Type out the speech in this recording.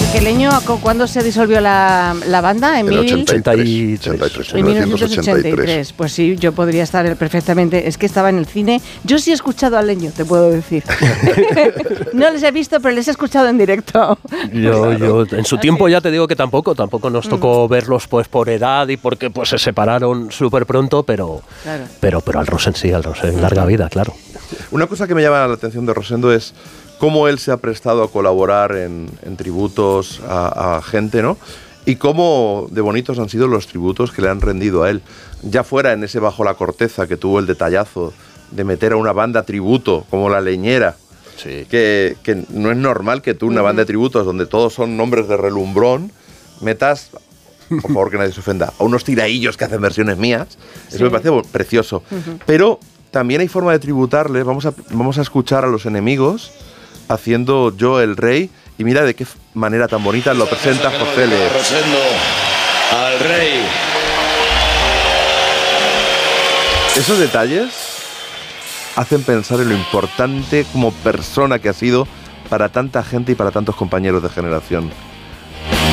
que Leño, ¿cuándo se disolvió la banda? En 1983. Pues sí, yo podría estar perfectamente. Es que estaba en el cine. Yo sí he escuchado a Leño, te puedo decir. No les he visto, pero les he escuchado en directo. Yo en su tiempo ya te digo que tampoco nos tocó verlos pues por edad y porque pues se separaron súper pronto, pero al Rosendo sí, larga vida, claro. Una cosa que me llama la atención de Rosendo es cómo él se ha prestado a colaborar en tributos a gente, ¿no? Y cómo de bonitos han sido los tributos que le han rendido a él. Ya fuera en ese Bajo la Corteza que tuvo el detallazo de meter a una banda tributo como La Leñera, sí. que no es normal que tú una banda de tributos donde todos son nombres de relumbrón metas, por favor que nadie se ofenda, a unos tiraillos que hacen versiones mías. Eso me parece precioso. Pero también hay forma de tributarles. Vamos a escuchar a Los Enemigos haciendo Yo el Rey, y mira de qué manera tan bonita lo presenta José Le. Rosendo al rey. Esos detalles hacen pensar en lo importante como persona que ha sido para tanta gente y para tantos compañeros de generación.